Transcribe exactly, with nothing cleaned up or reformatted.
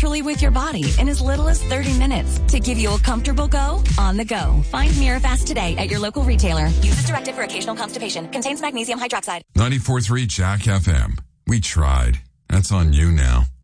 naturally with your body in as little as thirty minutes to give you a comfortable go on the go. Find Mirafast today at your local retailer. Use as directed for occasional constipation. Contains magnesium hydroxide. ninety-four point three Jack F M. We tried. That's on you now.